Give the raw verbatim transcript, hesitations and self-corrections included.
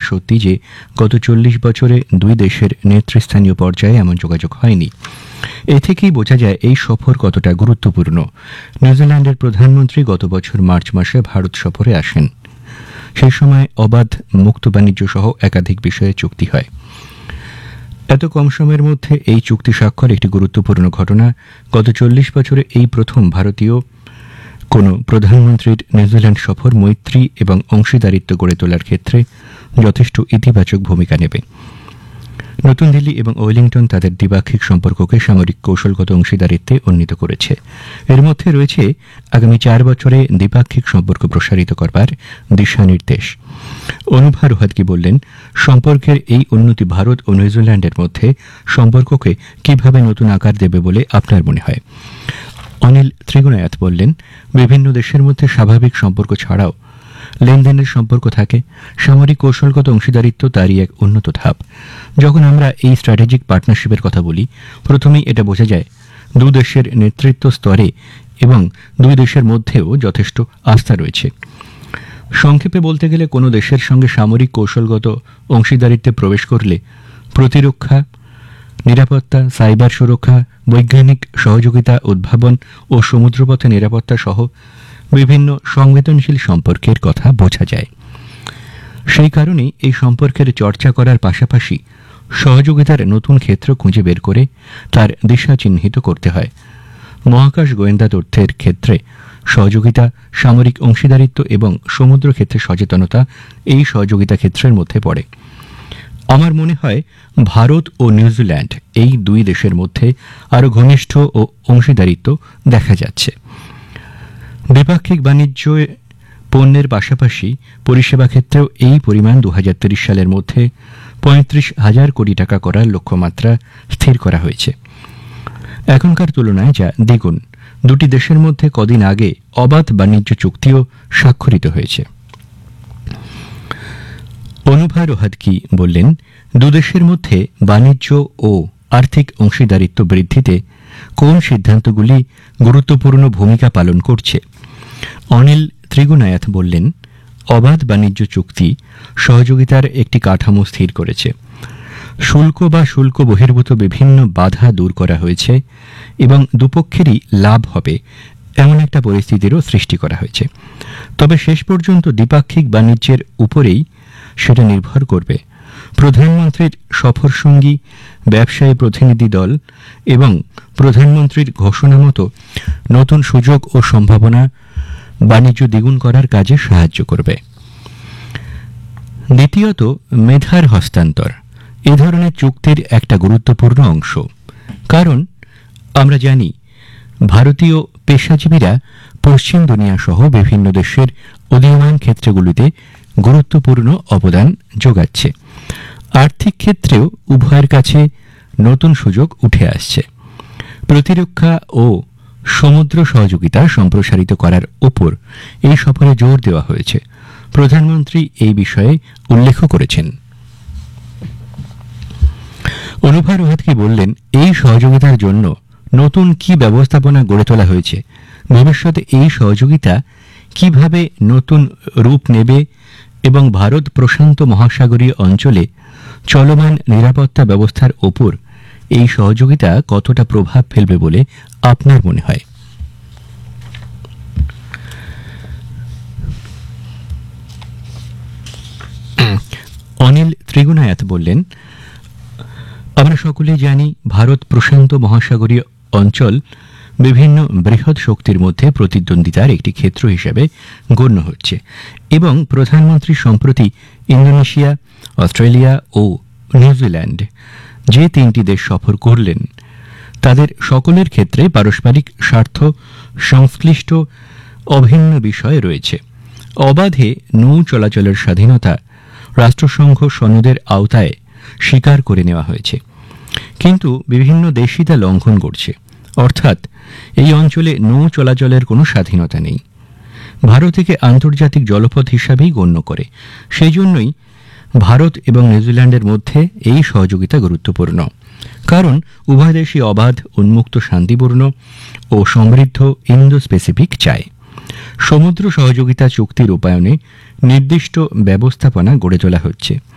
সত্যি যে গত চল্লিশ বছরে দুই দেশের নেতৃস্থানীয় পর্যায়ে এমন যোগাযোগ হয়নি। এ থেকেই বোঝা যায় এই সফর কতটা গুরুত্বপূর্ণ। নিউজিল্যান্ডের প্রধানমন্ত্রী গত বছর মার্চ মাসে ভারত সফরে আসেন। সেই সময় অবাধ মুক্ত বাণিজ্য সহ একাধিক বিষয়ে চুক্তি হয়। এত কম সময়ের মধ্যে এই চুক্তি স্বাক্ষর একটি গুরুত্বপূর্ণ ঘটনা। গত চল্লিশ বছরে এই প্রথম ভারতীয় কোন প্রধানমন্ত্রীর নিউজিল্যান্ড সফর মৈত্রী এবং অংশীদারিত্ব গড়ে তোলার ক্ষেত্রে যথেষ্ট ইতিবাচক ভূমিকা নেবে। নতুন দিল্লি এবং ওয়েলিংটন তাদের দ্বিপাক্ষিক সম্পর্ককে সামরিক কৌশলগত অংশীদারিত্বে উন্নীত করেছে। এর মধ্যে রয়েছে আগামী চার বছরে দ্বিপাক্ষিক সম্পর্ক প্রসারিত করবার দিশানির্দেশ। অনুভা রোহাতগি বললেন, সম্পর্কের এই উন্নতি ভারত ও নিউজিল্যান্ডের মধ্যে সম্পর্ককে কিভাবে নতুন আকার দেবে বলে আপনার মনে হয়? অনিল ত্রিগুণায়াত বললেন, বিভিন্ন দেশের মধ্যে স্বাভাবিক সম্পর্ক ছাড়াও লেনদেনের সম্পর্ক থাকে। সামরিক কৌশলগত অংশীদারিত্ব তারই এক উন্নত ধাপ। যখন আমরা এই স্ট্র্যাটেজিক পার্টনারশিপের কথা বলি, প্রথমেই এটা বোঝা যায় দু দেশের নেতৃত্ব স্তরে এবং দুই দেশের মধ্যেও যথেষ্ট আস্থা রয়েছে। সংক্ষেপে বলতে গেলে কোনো দেশের সঙ্গে সামরিক কৌশলগত অংশীদারিত্বে প্রবেশ করলে প্রতিরক্ষা, নিরাপত্তা, সাইবার সুরক্ষা, বৈজ্ঞানিক সহযোগিতা, উদ্ভাবন ও সমুদ্রপথে নিরাপত্তা সহ বিভিন্ন সংবেদনশীল সম্পর্কের কথা বোঝা যায়। সেই কারণেই এই সম্পর্কের চর্চা করার পাশাপাশি সহযোগিতার নতুন ক্ষেত্র খুঁজে বের করে তার দিশা চিহ্নিত করতে হয়। মহাকাশ গোয়েন্দা তথ্যের ক্ষেত্রে সহযোগিতা, সামরিক অংশীদারিত্ব এবং সমুদ্র ক্ষেত্রে সচেতনতা এই সহযোগিতা ক্ষেত্রের মধ্যে পড়ে। আমার মনে হয় ভারত ও নিউজিল্যান্ড এই দুই দেশের মধ্যে আরও ঘনিষ্ঠ ও অংশীদারিত্ব দেখা যাচ্ছে। দ্বিপাক্ষিক বাণিজ্য পণ্যের পাশাপাশি পরিষেবা ক্ষেত্রেও এই পরিমাণ দু হাজার তিরিশ সালের মধ্যে পঁয়ত্রিশ হাজার কোটি টাকা করার লক্ষ্যমাত্রা স্থির করা হয়েছে। এখনকার তুলনায় যা দ্বিগুণ। দুটি দেশের মধ্যে কদিন আগে অবাধ বাণিজ্য চুক্তিও স্বাক্ষরিত হয়েছে। অনুভা রোহাতগি বললেন, দুদেশের মধ্যে বাণিজ্য ও আর্থিক অংশীদারিত্ব বৃদ্ধিতে কোন সিদ্ধান্তগুলি গুরুত্বপূর্ণ ভূমিকা পালন করছে? অনিল ত্রিগুণায়াত বললেন, অবাধ বাণিজ্য চুক্তি সহযোগিতার একটি কাঠামো স্থির করেছে। শুল্ক বা শুল্ক বহির্ভূত বিভিন্ন বাধা দূর করা হয়েছে এবং দুপক্ষেরই লাভ হবে এমন একটা পরিস্থিতিরও সৃষ্টি করা হয়েছে। তবে শেষ পর্যন্ত দ্বিপাক্ষিক বাণিজ্যের উপরেই সেটা নির্ভর করবে। প্রধানমন্ত্রীর সফরসঙ্গী, ব্যবসায়ী প্রতিনিধি দল এবং প্রধানমন্ত্রীর ঘোষণা মতো নতুন সুযোগ ও সম্ভাবনা বাণিজ্য দ্বিগুণ করার কাজে সাহায্য করবে। দ্বিতীয়ত, মেধার হস্তান্তর এ ধরনের চুক্তির একটা গুরুত্বপূর্ণ অংশ। কারণ আমরা জানি ভারতীয় পেশাজীবীরা পশ্চিম দুনিয়া সহ বিভিন্ন দেশের উদীয়মান ক্ষেত্রগুলিতে গুরুত্বপূর্ণ অবদান যোগাচ্ছে। আর্থিক ক্ষেত্রেও উভয়ের কাছে নতুন সুযোগ উঠে আসছে। প্রতিরক্ষা ও সমুদ্র সহযোগিতা সম্প্রসারিত করার উপর এই সফরে জোর দেওয়া হয়েছে। প্রধানমন্ত্রী এই বিষয়ে উল্লেখ করেছেন। অনুভা রোহাতগি বললেন, এই সহযোগিতার জন্য নতুন কি ব্যবস্থাপনা গড়ে তোলা হয়েছে, ভবিষ্যতে এই সহযোগিতা কিভাবে নতুন রূপ নেবে এবং ভারত প্রশান্ত মহাসাগরীয় অঞ্চলে চলমান নিরাপত্তা ব্যবস্থার ওপর এই সহযোগিতা কতটা প্রভাব ফেলবে বলে আপনার মনে হয়? অনিল ত্রিগুণায়াত বললেন, আমরা সকলেই জানি ভারত প্রশান্ত মহাসাগরীয় অঞ্চল বিভিন্ন বৃহৎ শক্তির মধ্যে প্রতিদ্বন্দ্বিতার একটি ক্ষেত্র হিসেবে গণ্য হচ্ছে এবং প্রধানমন্ত্রী সম্প্রতি ইন্দোনেশিয়া, অস্ট্রেলিয়া ও নিউজিল্যান্ড যে তিনটি দেশ সফর করলেন তাদের সকলের ক্ষেত্রে পারস্পরিক স্বার্থ সংশ্লিষ্ট অভিন্ন বিষয় রয়েছে। অবাধে নৌ চলাচলের স্বাধীনতা রাষ্ট্রসংঘ সনদের আওতায় স্বীকার করে নেওয়া হয়েছে, কিন্তু বিভিন্ন দেশই তা লঙ্ঘন করছে। অর্থাৎ এই অঞ্চলে নৌ চলাচলের কোনো স্বাধীনতা নেই। ভারত একে আন্তর্জাতিক জলপথ হিসাবেই গণ্য করে। সেই জন্যই ভারত এবং নিউজিল্যান্ডের মধ্যে এই সহযোগিতা গুরুত্বপূর্ণ। কারণ উভয় দেশই অবাধ, উন্মুক্ত, শান্তিপূর্ণ ও সমৃদ্ধ ইন্দো প্যাসিফিক চায়। সমুদ্র সহযোগিতা চুক্তি রূপায়ণে নির্দিষ্ট ব্যবস্থাপনা গড়ে তোলা হচ্ছে।